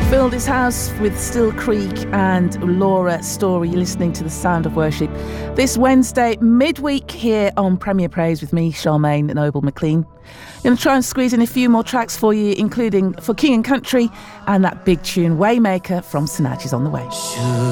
Filled his house with Still Creek and Laura Story. You're listening to The Sound of Worship this Wednesday midweek here on Premier Praise with me, Charmaine Noble McLean. I'm going to try and squeeze in a few more tracks for you, including for King and Country and that big tune Waymaker from Sinach is on the way.